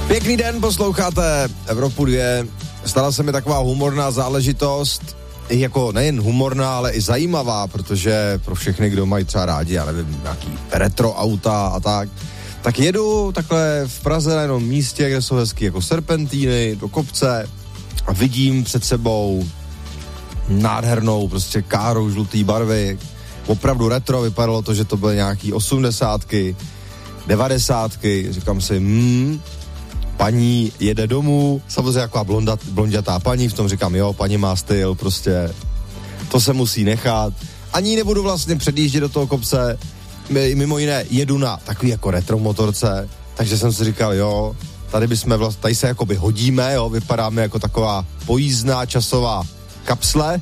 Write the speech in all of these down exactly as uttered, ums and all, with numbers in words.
Pěkný den, posloucháte Evropu dvě. Stala se mi taková humorná záležitost, jako nejen humorná, ale i zajímavá, protože pro všechny, kdo mají třeba rádi, já nevím, nějaký retro auta a tak, tak jedu takhle v Praze na jednom místě, kde jsou hezky jako serpentíny, do kopce a vidím před sebou nádhernou prostě káru žlutý barvy, opravdu retro, vypadalo to, že to byly nějaký osmdesátky, devadesátky, říkám si, hmm, paní jede domů, samozřejmě jako blondat, blondětá paní, v tom říkám, jo, paní má styl, prostě to se musí nechat. Ani nebudu vlastně předjíždět do toho kopce, mimo jiné jedu na takový jako retro motorce, takže jsem si říkal, jo, tady bychom vlastně, tady se jakoby hodíme, jo, vypadáme jako taková pojízdná časová kapsle.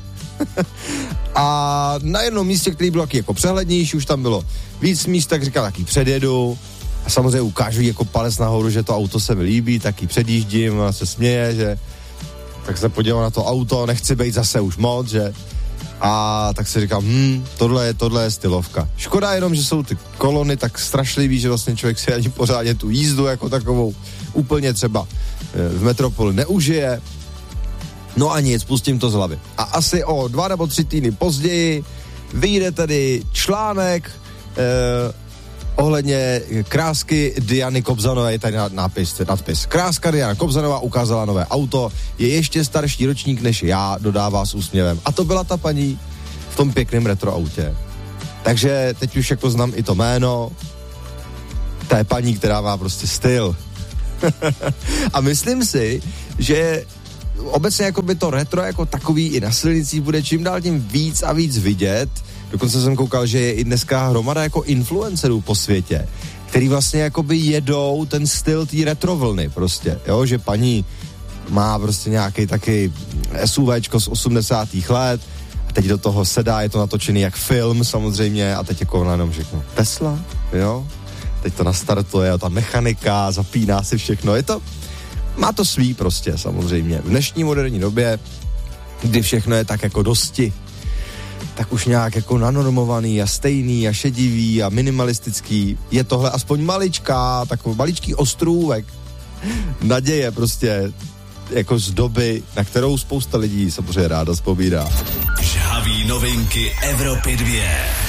A na jednom místě, který byl taky jako přehlednější, už tam bylo víc míst, tak říkal, taky předjedu. A samozřejmě ukážu jako palec nahoru, že to auto se mi líbí, tak ji předjíždím, ona se směje, že tak se podívám na to auto, nechci být zase už moc, že a tak si říkám, hm, tohle je, tohle je stylovka. Škoda jenom, že jsou ty kolony tak strašlivý, že vlastně člověk si ani pořádně tu jízdu jako takovou úplně třeba v metropoli neužije. No a nic, pustím to z hlavy. A asi o dva nebo tři týdny později vyjde tedy článek eh, ohledně krásky Diany Kobzanové, je tady nápis, nadpis. Kráska Diana Kobzanová ukázala nové auto, je ještě starší ročník než já, dodává s úsměvem. A to byla ta paní v tom pěkném retro autě. Takže teď už jako znám i to jméno té paní, která má prostě styl. A myslím si, že obecně jako by to retro jako takový i na silnicích bude čím dál tím víc a víc vidět. Dokonce jsem koukal, že je i dneska hromada jako influencerů po světě, který vlastně jakoby jedou ten styl té retro vlny prostě, jo, že paní má prostě nějaký taky SUVčko z osmdesátých let a teď do toho sedá, je to natočený jak film samozřejmě a teď jako ona jenom řeknu Tesla, jo, teď to nastartuje a ta mechanika, zapíná si všechno, je to, má to svý prostě samozřejmě. V dnešní moderní době, kdy všechno je tak jako dosti tak už nějak jako nanormovaný a stejný a šedivý a minimalistický. Je tohle aspoň maličká, takový maličký ostrůvek naděje prostě jako z doby, na kterou spousta lidí samozřejmě ráda vzpomíná. Žhavý novinky Evropy dvě.